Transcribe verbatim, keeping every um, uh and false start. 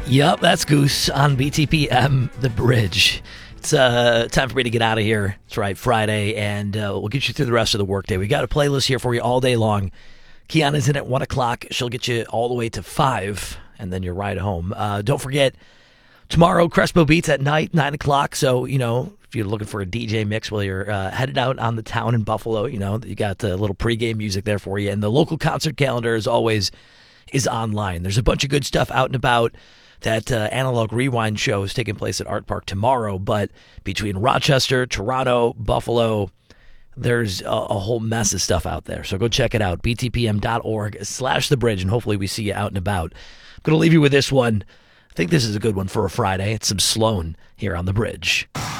Yep, that's Goose on B T P M, The Bridge. It's uh, time for me to get out of here. That's right, Friday, and uh, we'll get you through the rest of the workday. We got a playlist here for you all day long. Kiana's in at one o'clock. She'll get you all the way to five, and then your ride home. Uh, don't forget, tomorrow, Crespo Beats at night, nine o'clock. So, you know, if you're looking for a D J mix while you're uh, headed out on the town in Buffalo, you know, you got a little pregame music there for you. And the local concert calendar, as always, is online. There's a bunch of good stuff out and about. That uh, Analog Rewind show is taking place at Art Park tomorrow, but between Rochester, Toronto, Buffalo, there's a, a whole mess of stuff out there. So go check it out, b t p m dot org slash the bridge, and hopefully we see you out and about. I'm going to leave you with this one. I think this is a good one for a Friday. It's some Sloan here on The Bridge.